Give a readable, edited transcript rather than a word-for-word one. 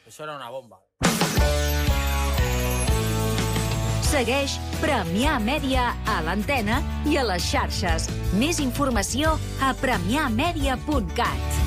Això era una bomba. Segueix Premià Mèdia a l'antena i a les xarxes. Més informació a premiamèdia.cat.